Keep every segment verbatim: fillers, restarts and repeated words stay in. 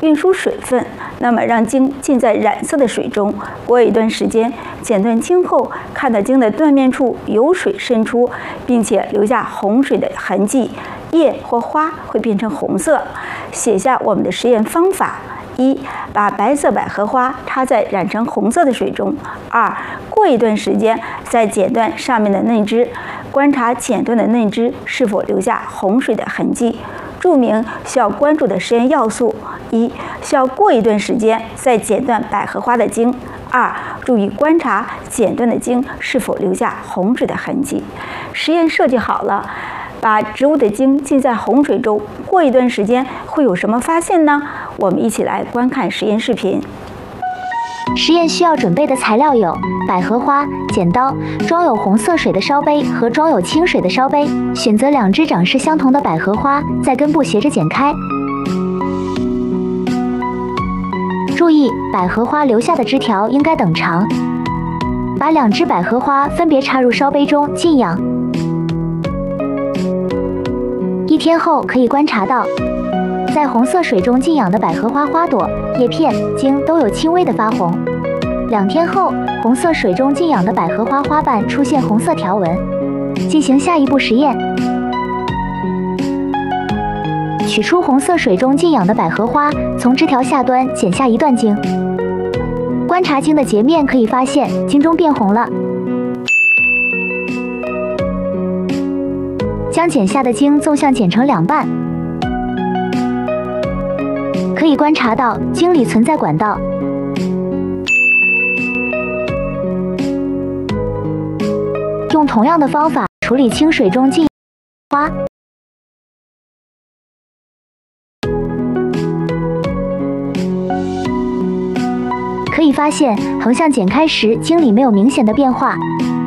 运输水分，那么让茎浸在染色的水中，过一段时间，剪断茎后，看到茎的断面处有水渗出，并且留下洪水的痕迹，叶或花会变成红色。写下我们的实验方法：一、把白色百合花插在染成红色的水中；二、过一段时间再剪断上面的嫩枝，观察剪断的嫩枝是否留下洪水的痕迹。注明需要关注的实验要素：一、需要过一段时间再剪断百合花的茎；二、注意观察剪断的茎是否留下洪水的痕迹。实验设计好了，把植物的茎浸在洪水中，过一段时间会有什么发现呢？我们一起来观看实验视频。 实验需要准备的材料有百合花、剪刀、装有红色水的烧杯和装有清水的烧杯。选择两只长势相同的百合花，在根部斜着剪开。注意，百合花留下的枝条应该等长。把两只百合花分别插入烧杯中浸养。一天后可以观察到，在红色水中浸养的百合花花朵、叶片、茎都有轻微的发红。两天后，红色水中浸养的百合花花瓣出现红色条纹。进行下一步实验。取出红色水中浸养的百合花，从枝条下端剪下一段茎。观察茎的截面，可以发现茎中变红了。将剪下的茎纵向剪成两半。可以观察到茎里存在管道。用同样的方法处理清水中浸花。可以发现，横向剪开时茎里没有明显的变化，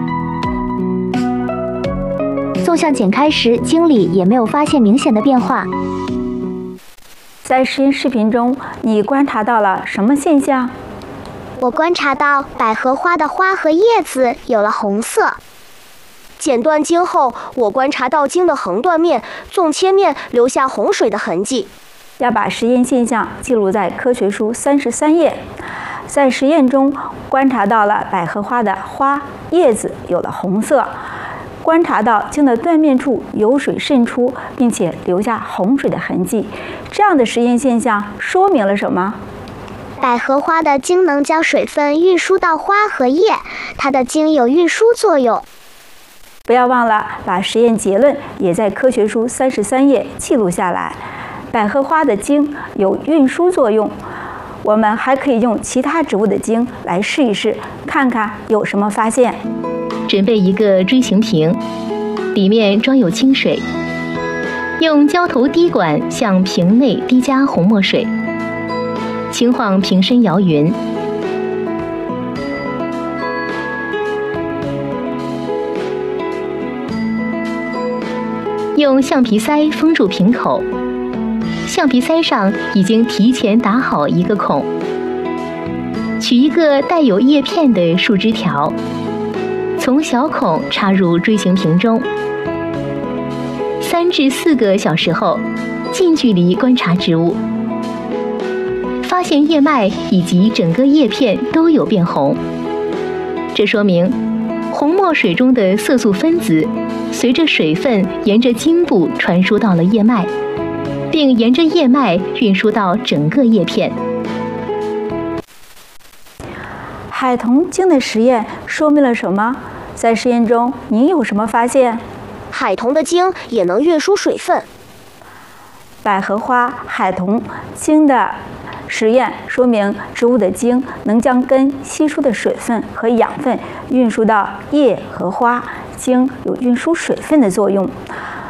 纵向剪开时茎里也没有发现明显的变化。 在实验视频中，你观察到了什么现象？ 我观察到百合花的花和叶子有了红色。剪断茎后，我观察到茎的横断面、纵切面留下洪水的痕迹。 要把实验现象记录在科学书三十三页。在实验中，观察到了百合花的花、叶子有了红色。观察到茎的断面处有水渗出，并且留下洪水的痕迹。这样的实验现象说明了什么？ 百合花的茎能将水分运输到花和叶，它的茎有运输作用。 不要忘了把实验结论也在科学书三十三页记录下来。百合花的茎有运输作用。我们还可以用其他植物的茎来试一试，看看有什么发现。 准备一个锥形瓶，里面装有清水，用胶头滴管向瓶内滴加红墨水，轻晃瓶身摇匀。用橡皮塞封住瓶口，橡皮塞上已经提前打好一个孔。取一个带有叶片的树枝条，从小孔插入锥形瓶中。三至四个小时后，近距离观察植物，发现叶脉以及整个叶片都有变红。这说明红墨水中的色素分子随着水分沿着茎部传输到了叶脉，并沿着叶脉运输到整个叶片。 海桐茎的实验说明了什么？在实验中，您有什么发现？ 海桐的茎也能运输水分。 百合花、海桐茎的实验说明，植物的茎能将根吸收的水分和养分运输到叶和花，茎有运输水分的作用。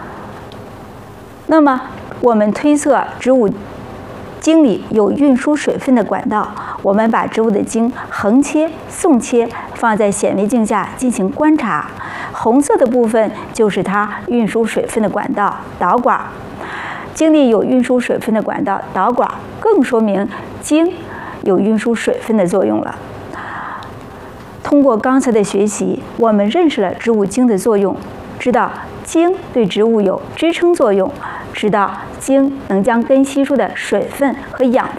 那么，我们推测植物茎里有运输水分的管道。我们把植物的茎横切、纵切放在显微镜下进行观察，红色的部分就是它运输水分的管道——导管。茎里有运输水分的管道导管，更说明茎有运输水分的作用了。通过刚才的学习，我们认识了植物茎的作用，知道茎对植物有支撑作用，知道茎能将根吸收的水分和养分